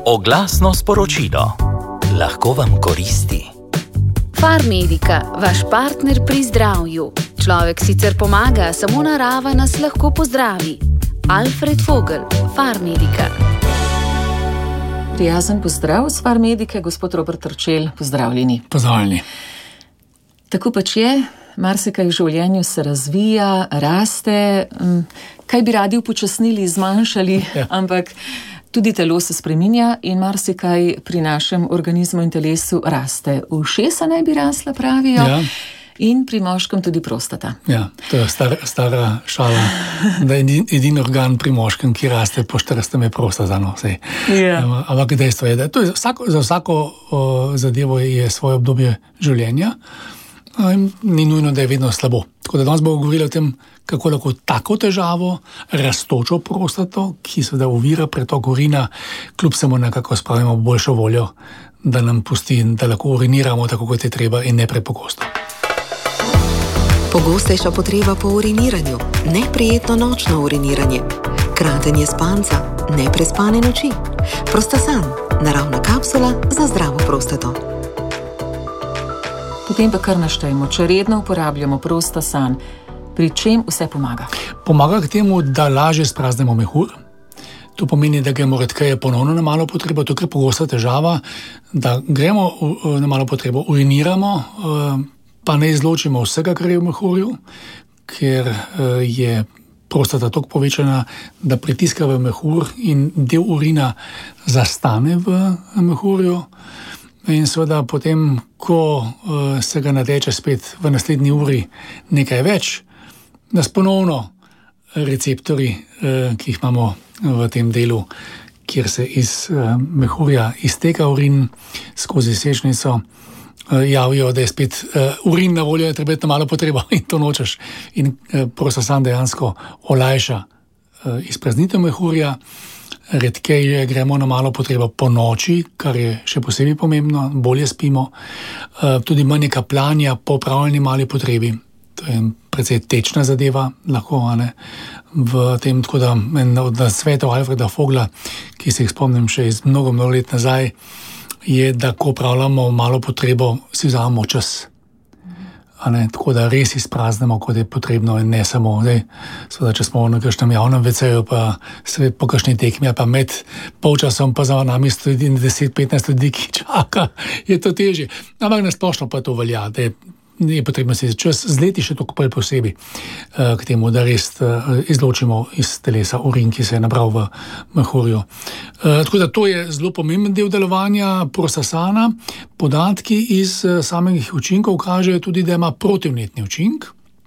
Oglasno sporočilo. Lahko vam koristi. Farmedika, vaš partner pri zdravju. Človek sicer pomaga, samo narava nas lahko pozdravi. Alfred Vogel, Farmedika. Prijazen pozdrav z Farmedike, gospod Robert Trčelj, pozdravljeni. Pozdravljeni. Tako pač je, marsikaj v življenju se razvija, raste, kaj bi radi upočasnili, zmanjšali, ampak tudi telo se spreminja in marsikaj pri našem organizmu in telesu raste. Ušesa naj bi rasla, pravijo, in pri moškem tudi prostata. Ja, to je stara šala, da je edini organ pri moškem, ki raste po 40 je prostata. No, ampak dejstvo je, da to je za vsako zadevo je svoje obdobje življenja. Ni nujno, da je vedno slabo. Tako da danes bomo govorili o tem, kako lahko tako težavo, rastočo prostato, ki se da ovira pretok urina, kljub samo nekako spravimo boljšo voljo, da nam pusti, da lahko uriniramo tako, kot je treba in ne prepogosto. Pogostejša potreba po uriniranju, neprijetno nočno uriniranje, kratenje spanca, neprespane noči, Prostasan, naravna kapsula za zdravo prostato. Potem pa kar naštejmo, če redno uporabljamo Prostasan, pri čem vse pomaga? Pomaga k temu, da lažje spraznemo mehur. To pomeni, da gremo redkeje ponovno na malo potrebo, to je pogosta težava, da gremo na malo potrebo, uriniramo, pa ne izločimo vsega, kar je v mehurju, ker je prostata toliko povečana, da pritiska v mehur in del urina zastane v mehurju. In seveda potem, ko se ga nateče spet v naslednji uri nekaj več, nas ponovno receptorji, ki jih imamo v tem delu, kjer se iz mehurja izteka urin skozi sečnico, javijo, da je spet urin na voljo, da treba na malo potrebo in to nočeš. In Prostasan dejansko olajša izpraznitev mehurja. Redkeje gremo na malo potrebo po noči, kar je še posebej pomembno, bolje spimo. Tudi manj kapljanja po opravljeni mali potrebi. To je precej tečna zadeva, lahko, v tem, tako da od svetov Alfreda Vogla, ki se jih spomnim še iz mnogo let nazaj, je, da ko opravljamo malo potrebo, si vzamemo čas. Tako da res izpraznemo, kot je potrebno in ne samo. Seveda, če smo na kakšnem javnem WC-ju, pa po kakšni tekmi, pa med polčasom pa za nami stoji 10-15 ljudi, ki čaka, je to težje. Ampak nasplošno pa to velja, da je potrebno si čas zleti še toliko posebej k temu, da res izločimo iz telesa urin, ki se je nabral v mehurju. Tako da to je zelo pomemben del delovanja Prostasana. Podatki iz samih učinkov kažejo tudi, da ima protivnetni učinek.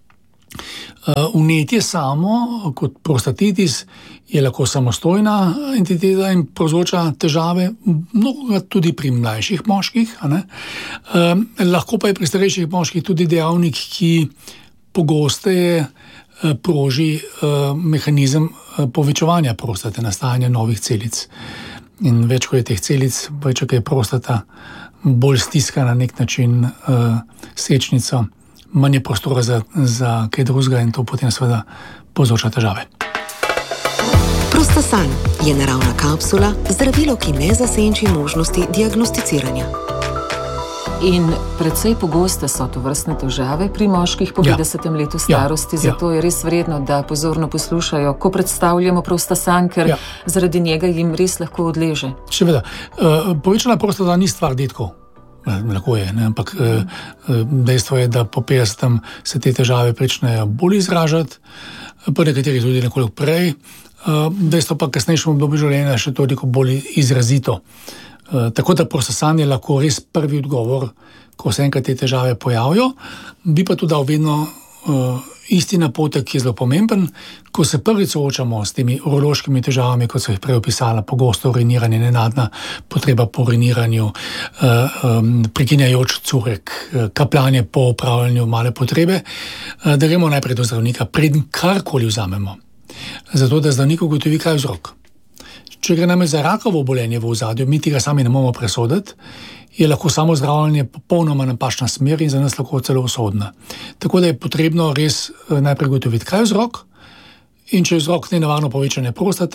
Vnetje samo, kot prostatitis, je lahko samostojna entiteta in povzroča težave, mnogo tudi pri mlajših moških. Lahko pa je pri starejših moških tudi dejavnik, ki pogosteje proži mehanizem povečevanja prostate, nastajanja novih celic. In več, ko je teh celic, več, ko je prostata bolj stiska na nek način sečnico, manj je prostora za kaj drugega in to potem seveda povzroča težave. Prostasan je naravna kapsula, zdravilo, ki ne zasenči možnosti diagnosticiranja. In predvsej pogoste so tovrstne težave pri moških po 50. letu starosti, zato je res vredno, da pozorno poslušajo, ko predstavljamo Prostasan, ker zaradi njega jim res lahko odleže. Seveda, povečana prostata ni stvar detkov. Lahko je, ampak dejstvo je, da po 50 se te težave pričnejo bolj izražati, pa nekateri tudi nekoliko prej. Dejstvo pa kasnejšem obdobju življenja še toliko bolj izrazito. Tako da Prostasan je lahko res prvi odgovor, ko se enkrat te težave pojavijo, bi pa tudi dal vedno isti napotek, ki je zelo pomemben, ko se prvič soočamo s temi urološkimi težavami, kot so jih prej opisala, pogosto uriniranje, nenadna potreba po uriniranju, prekinjajoč curek, kapljanje po opravljanju male potrebe, da gremo najprej do zdravnika, preden karkoli vzamemo. Zato, da zdravnik ugotovi, kaj je vzrok. Če gre nam za rakavo obolenje v ozadju, mi tega sami ne moremo presoditi, je lahko samo zdravljenje popolnoma napačna smer in za nas lahko celo usodna. Tako da je potrebno res najprej ugotoviti, kaj je vzrok, in če je vzrok nenavadno povečanje prostate,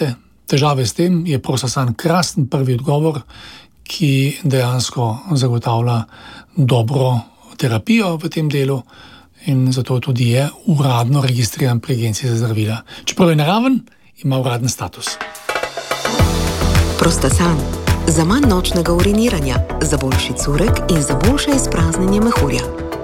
težave s tem, je Prostasan krasen prvi odgovor, ki dejansko zagotavlja dobro terapijo v tem delu in zato tudi je uradno registriran pri Agenciji za zdravila. Čeprav je naraven, ima uraden status. Prostasan. Za manj nočnega uriniranja, za boljši curek in za boljše izpraznjenje mehurja.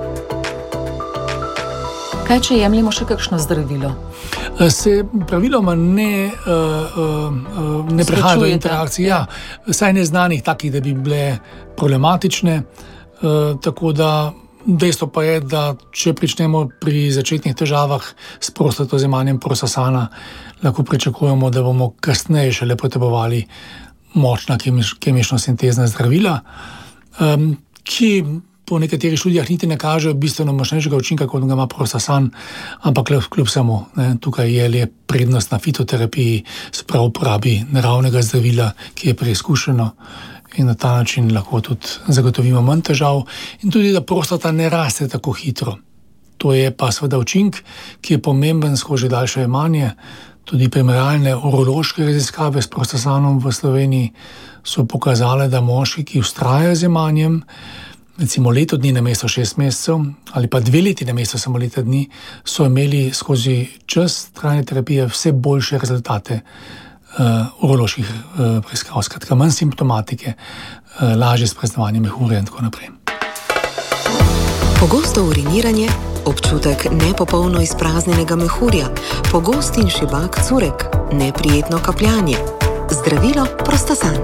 Kaj, če jemljemo še kakšno zdravilo? Se praviloma ne prehaja do interakcij. Ja, saj neznanih takih, da bi bile problematične. Tako da dejstvo pa je, da če pričnemo pri začetnih težavah s prostatozemanjem Prostasana, lahko pričakujemo, da bomo kasneje šele potrebovali močna kemično-sintezna zdravila, ki po nekaterih študijah niti ne kažejo bistveno močnejšega učinka, kot ga ima Prostasan, ampak kljub vsemu, tukaj je le prednost na fitoterapiji, se pravi uporabi naravnega zdravila, ki je preizkušeno in na ta način lahko tudi zagotovimo manj težav in tudi, da prostata ne raste tako hitro. To je pa seveda učinek, ki je pomemben skozi daljše jemanje. Tudi primerjalne urološke raziskave s Prostasanom v Sloveniji so pokazale, da moški, ki vztrajajo z jemanjem, recimo leto dni namesto 6 mesecev ali pa 2 leti namesto samo leta dni, so imeli skozi čas trajne terapije vse boljše rezultate uroloških preiskav, skratka manj simptomatike, lažje spraznovanje mehurja in tako naprej. Pogosto uriniranje, občutek nepopolno izpraznjenega mehurja, pogost in šibak curek, neprijetno kapljanje. Zdravilo Prostasan.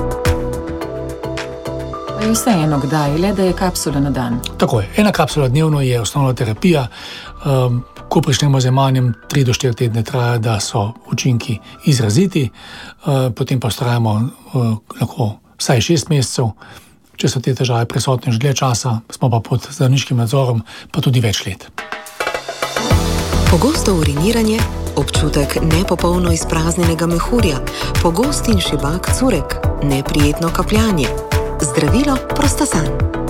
Pa je vseeno kdaj, le da je kapsula na dan? Tako je. 1 kapsula dnevno je osnovna terapija. Ko pričnemo z jemanjem, 3 do 4 tedne traja, da so učinki izraziti, potem pa vztrajamo lahko vsaj 6 mesecev. Če so te težave prisotne že dlje časa, smo pa pod zdravniškim nadzorom, pa tudi več let. Pogosto uriniranje, občutek nepopolno izpraznjenega mehurja, pogost in šibak curek, neprijetno kapljanje. Zdravilo Prostasan.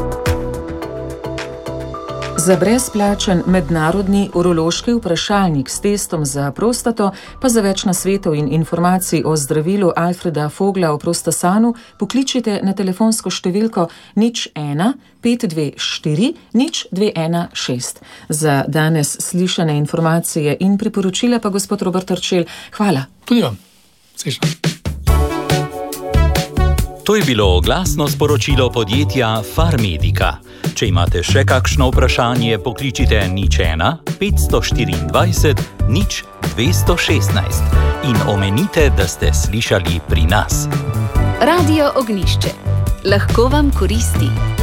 Za brezplačen mednarodni urološki vprašalnik s testom za prostato, pa za več nasvetov in informacij o zdravilu Alfreda Vogla o Prostasanu pokličite na telefonsko številko 01 524 0216. Za danes slišane informacije in priporočila pa gospod Robert Terčelj. Hvala. Tudi vam. Srečno. To je bilo oglasno sporočilo podjetja Farmedika. Če imate še kakšno vprašanje, pokličite 01 524 0216 in omenite, da ste slišali pri nas. Radio Ognjišče. Lahko vam koristi.